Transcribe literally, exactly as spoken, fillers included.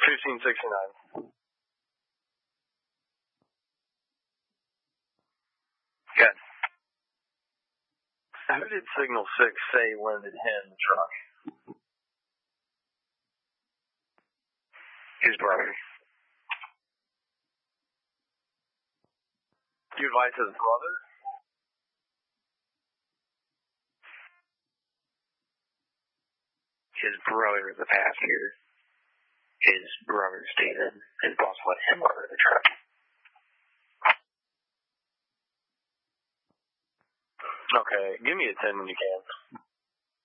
fifteen sixty-nine. Good. Who did Signal six say landed him in the truck? His brother. You advise his brother? His brother is the passenger. His brother stayed in. His boss let him over the truck. Okay, give me a ten when you can.